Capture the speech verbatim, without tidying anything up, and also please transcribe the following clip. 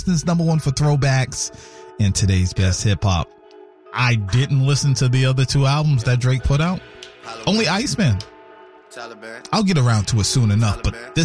This number one for throwbacks and today's best hip hop. I didn't listen to the other two albums that Drake put out. Only Iceman. I'll get around to it soon enough, but this